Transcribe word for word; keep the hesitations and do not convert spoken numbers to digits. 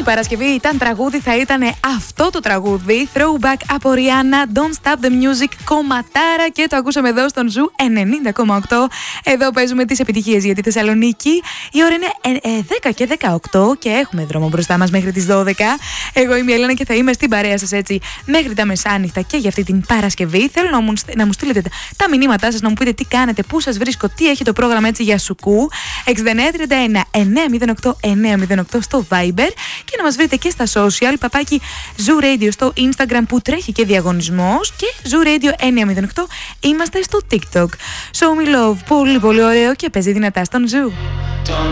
η Παρασκευή ήταν τραγούδι, θα ήταν αυτό το τραγούδι. Throwback από Rihanna, Don't Stop the Music, κομματάρα, και το ακούσαμε εδώ στον Ζου ενενήντα κόμμα οκτώ. Εδώ παίζουμε τις επιτυχίες για τη Θεσσαλονίκη. Η ώρα είναι ε, ε, δέκα και δεκαοκτώ και έχουμε δρόμο μπροστά μας μέχρι τις δώδεκα. Εγώ είμαι η Ελένα και θα είμαι στην παρέα σας έτσι μέχρι τα μεσάνυχτα και για αυτή την Παρασκευή. Θέλω να μου, να μου στείλετε τα μηνύματά σας, να μου πείτε τι κάνετε, πού σας βρίσκω, τι έχει το πρόγραμμα έτσι για σουκού. εξήντα εννέα τριάντα ένα εννιακόσια οκτώ εννιακόσια οκτώ στο Viber και να μας βρείτε και στα social, παπάκι Zoo Radio στο Instagram που τρέχει και διαγωνισμός, και Zoo Radio εννιακόσια οκτώ είμαστε στο TikTok. Show me love, πολύ πολύ ωραίο και παίζει δυνατά στον Zoo.